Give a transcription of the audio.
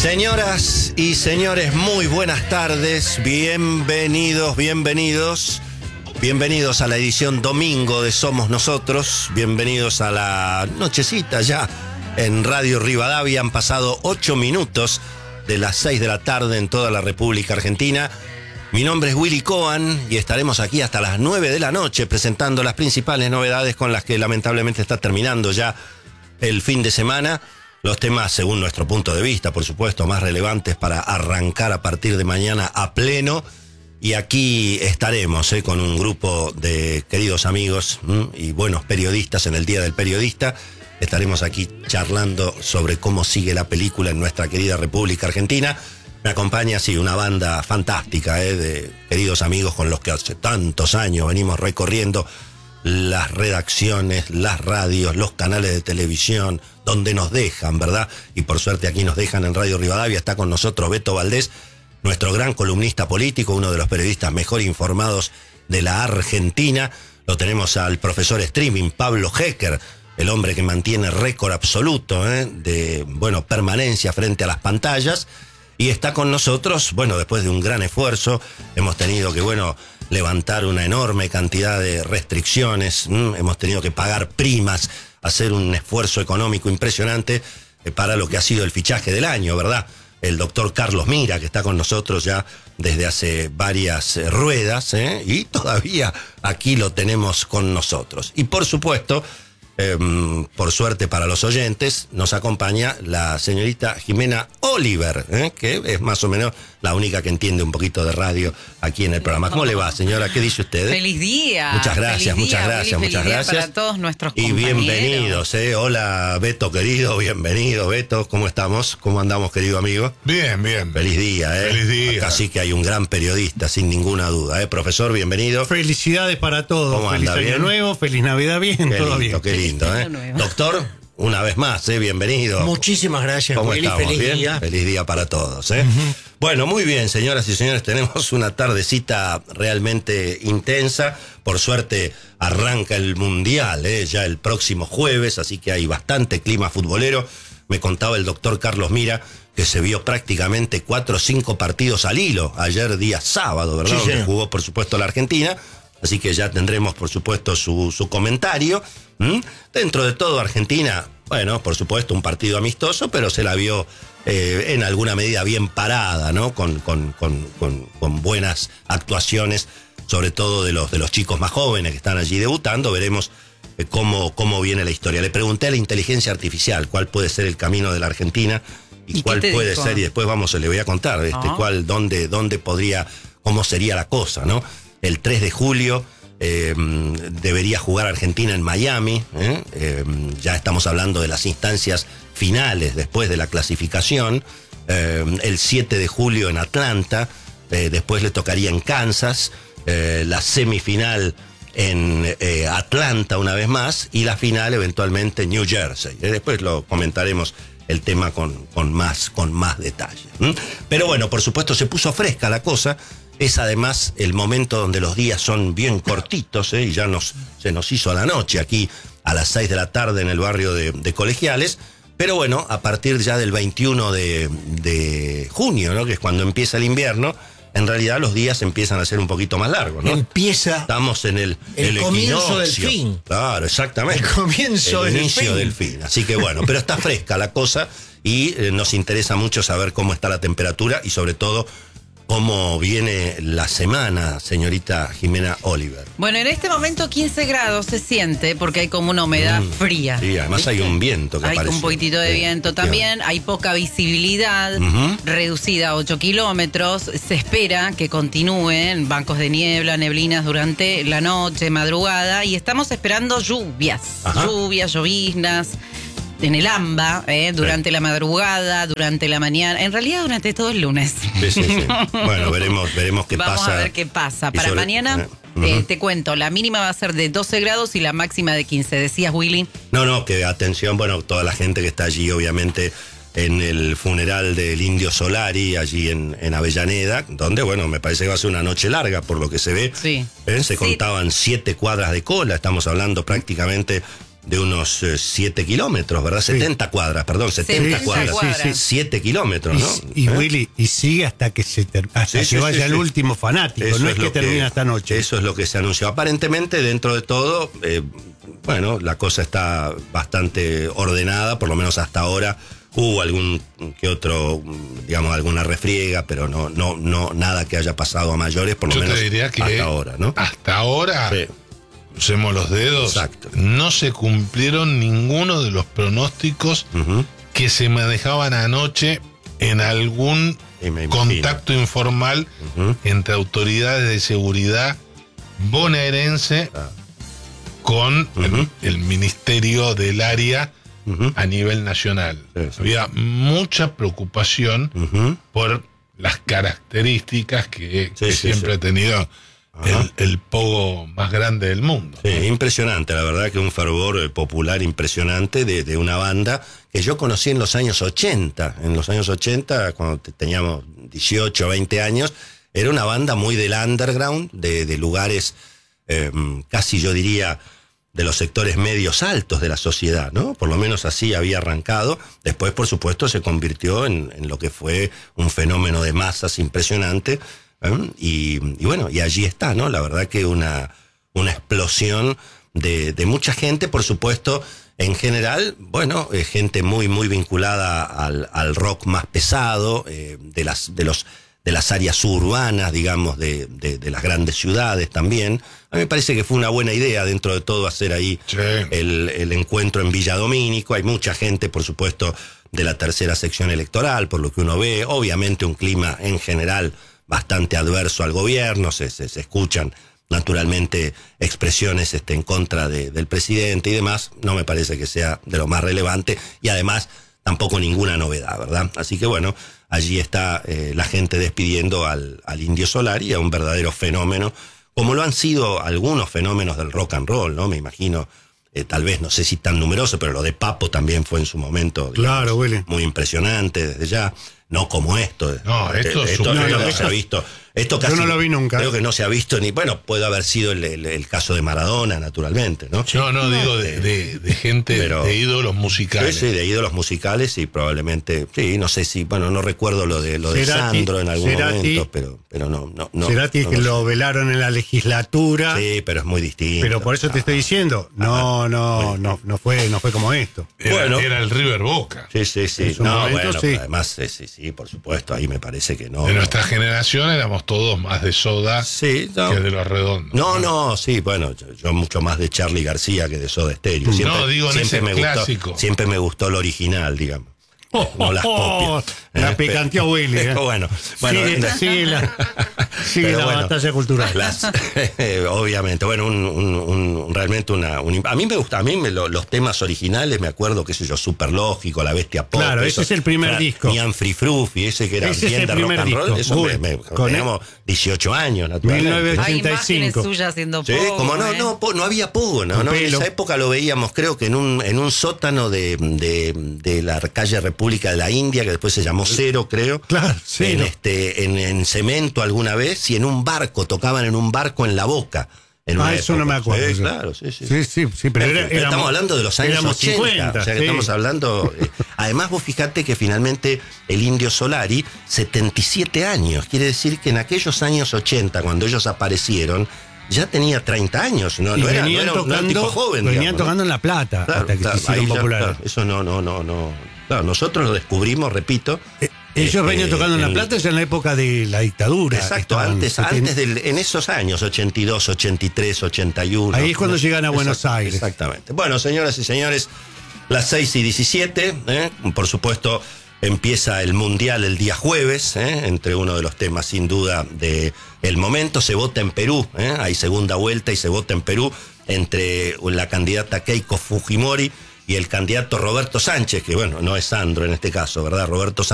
Señoras y señores, muy buenas tardes, bienvenidos a la edición domingo de Somos Nosotros, bienvenidos a la nochecita ya en Radio Rivadavia. Han pasado 8 minutos de las 6 de la tarde en toda la República Argentina. Mi nombre es Willy Cohen y estaremos aquí hasta las 9 de la noche presentando las principales novedades con las que lamentablemente está terminando ya el fin de semana. Los temas, según nuestro punto de vista, por supuesto, más relevantes para arrancar a partir de mañana a pleno. Y aquí estaremos con un grupo de queridos amigos y buenos periodistas en el Día del Periodista. Estaremos aquí charlando sobre cómo sigue la película en nuestra querida República Argentina. Me acompaña, sí, una banda fantástica de queridos amigos con los que hace tantos años venimos recorriendo las redacciones, las radios, los canales de televisión, donde nos dejan, ¿verdad? Y por suerte aquí nos dejan en Radio Rivadavia. Está con nosotros Beto Valdés, nuestro gran columnista político, uno de los periodistas mejor informados de la Argentina. Lo tenemos al profesor streaming Pablo Hecker, el hombre que mantiene récord absoluto de permanencia frente a las pantallas. Y está con nosotros, después de un gran esfuerzo, hemos tenido que, levantar una enorme cantidad de restricciones, hemos tenido que pagar primas, hacer un esfuerzo económico impresionante para lo que ha sido el fichaje del año, ¿verdad? El doctor Carlos Mira, que está con nosotros ya desde hace varias ruedas, y todavía aquí lo tenemos con nosotros. Y por supuesto, por suerte para los oyentes, nos acompaña la señorita Jimena Oliver, que es más o menos la única que entiende un poquito de radio aquí en el programa. ¿Cómo le va, señora? ¿Qué dice usted? ¡Feliz día! Muchas gracias, muchas gracias, muchas gracias. Para todos nuestros y compañeros. Bienvenidos, Hola, Beto, querido, bienvenido, Beto. ¿Cómo estamos? ¿Cómo andamos, querido amigo? Bien, bien. Feliz día, Feliz día. Acá sí que hay un gran periodista, sin ninguna duda, Profesor, bienvenido. Felicidades para todos. ¿Cómo feliz anda? año ¿Bien? Nuevo, feliz Navidad, bien, Qué todo lindo, bien. qué lindo, Doctor, una vez más, bienvenido. Muchísimas gracias, ¿Cómo Willy. estamos? Feliz ¿Bien? día. Feliz día para todos, Bueno, muy bien, señoras y señores, tenemos una tardecita realmente intensa. Por suerte arranca el Mundial, ya el próximo jueves, así que hay bastante clima futbolero. Me contaba el doctor Carlos Mira que se vio prácticamente 4 o 5 partidos al hilo ayer día sábado, ¿verdad? Sí, donde jugó, por supuesto, la Argentina. Así que ya tendremos, por supuesto, su comentario. Dentro de todo, Argentina, por supuesto, un partido amistoso, pero se la vio en alguna medida bien parada, ¿no? Con buenas actuaciones, sobre todo de los chicos más jóvenes que están allí debutando. Veremos cómo viene la historia. Le pregunté a la inteligencia artificial cuál puede ser el camino de la Argentina y cuál puede dijo? ser, y después le voy a contar dónde podría, cómo sería la cosa, ¿no? El 3 de julio debería jugar Argentina en Miami. Ya estamos hablando de las instancias finales después de la clasificación. El 7 de julio en Atlanta. Después le tocaría en Kansas. La semifinal en Atlanta una vez más. Y la final eventualmente en New Jersey. Después lo comentaremos el tema con más detalle. Pero por supuesto se puso fresca la cosa. Es además el momento donde los días son bien cortitos, y ya se nos hizo a la noche aquí a las 6 de la tarde en el barrio de Colegiales. Pero a partir ya del 21 de junio, ¿no? Que es cuando empieza el invierno, en realidad los días empiezan a ser un poquito más largos, ¿no? Estamos en el comienzo del equinoccio. fin. Claro, exactamente. El comienzo el del inicio fin. del fin. Así que pero está fresca la cosa y nos interesa mucho saber cómo está la temperatura y sobre todo cómo viene la semana, señorita Jimena Oliver. Bueno, en este momento 15 grados se siente porque hay como una humedad fría. Sí, además ¿viste? hay un viento que hay aparece. un poquitito de viento también, hay poca visibilidad, reducida a 8 kilómetros. Se espera que continúen bancos de niebla, neblinas durante la noche, madrugada, y estamos esperando lluvias, lloviznas en el AMBA, durante la madrugada, durante la mañana, en realidad durante todo el lunes. Sí. Bueno, veremos qué pasa. Vamos a ver qué pasa. Para mañana, te cuento, la mínima va a ser de 12 grados y la máxima de 15. ¿Decías, Willy? No, que atención, toda la gente que está allí, obviamente, en el funeral del Indio Solari, allí en Avellaneda, donde, me parece que va a ser una noche larga, por lo que se ve. Sí. Se contaban 7 cuadras de cola, estamos hablando prácticamente de unos 7 kilómetros, ¿verdad? Sí. 70 cuadras, perdón, 70 sí, cuadras. sí, sí. 7 kilómetros, ¿no? Y Willy, y sigue hasta que vaya el último fanático, Eso no es que lo termina esta noche. Eso es lo que se anunció. Aparentemente, dentro de todo, bueno, la cosa está bastante ordenada, por lo menos hasta ahora. Hubo algún que otro, digamos, alguna refriega, pero no nada que haya pasado a mayores, por lo menos te diría que hasta ahora, ¿no? Hasta ahora, Sí. usemos los dedos, Exacto. no se cumplieron ninguno de los pronósticos Ujú. que se manejaban anoche en algún Y me imagino. contacto informal Ujú. entre autoridades de seguridad bonaerense Ah. con Ujú. el ministerio del área Ujú. a nivel nacional. Sí, sí. Había mucha preocupación Ujú. por las características que Sí, sí, siempre sí. ha tenido Ajá. el pogo más grande del mundo. Sí, impresionante, la verdad que un fervor popular impresionante de una banda que yo conocí en los años 80. En los años 80, cuando teníamos 18 o 20 años, era una banda muy del underground, de lugares casi yo diría de los sectores medios altos de la sociedad, ¿no? Por lo menos así había arrancado. Después, por supuesto, se convirtió en lo que fue un fenómeno de masas impresionante. Y bueno, y allí está, ¿no? La verdad que una explosión de mucha gente, por supuesto, en general, bueno, gente muy vinculada al rock más pesado, de las áreas suburbanas, digamos, de las grandes ciudades también. A mí me parece que fue una buena idea dentro de todo hacer ahí Sí. el encuentro en Villa Domínico. Hay mucha gente, por supuesto, de la tercera sección electoral, por lo que uno ve. Obviamente un clima en general bastante adverso al gobierno, se escuchan naturalmente expresiones en contra del presidente y demás. No me parece que sea de lo más relevante y además tampoco ninguna novedad, ¿verdad? Así que bueno, allí está la gente despidiendo al Indio Solari, a un verdadero fenómeno, como lo han sido algunos fenómenos del rock and roll, ¿no? Me imagino, tal vez, no sé si tan numeroso, pero lo de Papo también fue en su momento, digamos, Claro, Willy. muy impresionante desde ya. No como esto. No, esto es no, superior. se ha visto. Esto casi, Yo no lo vi nunca. Creo que no se ha visto ni. Bueno, puede haber sido el caso de Maradona, naturalmente, ¿no? No, digo de gente, Pero- de ídolos musicales. Sí, de ídolos musicales y probablemente. Sí, no sé si. Bueno, no recuerdo lo de Cerati- Sandro en algún Cerati- momento, pero no. Cerati no que sé. lo velaron en la legislatura, Sí, pero es muy distinto. pero por eso te estoy diciendo, no fue como esto. Era, Bueno. era el River Boca. Sí. En su No, momento, bueno, sí. pero además, sí, por supuesto, ahí me parece que no. De nuestra generación éramos todos más de Soda Sí, no. que de los redondos. No, sí, bueno, yo mucho más de Charly García que de Soda Stereo. No, digo en ese clásico. Siempre me gustó el original, digamos. No las copias. La picanteó Willy. Bueno, Sigue la Pero bueno, batalla cultural. obviamente, bueno, realmente a mí me gusta, los temas originales, me acuerdo, qué sé yo, Super Lógico, La Bestia Pop. Claro, ese es el primer disco. Nian Free Frufi, ese que era Ese es bien el de rock primer and roll, disco. eso Uy, con teníamos 18 años, naturalmente. 1980. Hay imágenes 85. suyas haciendo Sí, poco. como no había pogo, ¿no? Con En pelo. esa época lo veíamos, creo que en un sótano de la calle República de la India, que después se llamó Cero, creo. Claro, Cero. En cemento alguna vez, y en un barco, tocaban en un barco en La Boca. En una Eso no época. me acuerdo. Sí, yo. claro, sí. Sí, pero Estamos hablando de los años éramos 80, 50, o sea que sí. estamos hablando. Además, vos fijate que finalmente el Indio Solari, 77 años, quiere decir que en aquellos años 80, cuando ellos aparecieron, ya tenía 30 años, no era un tipo joven. venían digamos, ¿no? tocando en La Plata Claro, hasta que claro, se hicieron ahí ya, populares. claro, eso no. Claro, nosotros lo descubrimos, repito. Ellos venían tocando en La Plata ya en la época de la dictadura. Exacto, Estaban antes en esos años, 82, 83, 81. Ahí es cuando llegan a Buenos Exacto, Aires. Exactamente. Bueno, señoras y señores, las 6:17, por supuesto, empieza el Mundial el día jueves, entre uno de los temas sin duda del momento. Se vota en Perú, hay segunda vuelta y se vota en Perú entre la candidata Keiko Fujimori y el candidato Roberto Sánchez, que bueno, no es Sandro en este caso, ¿verdad? Roberto Sánchez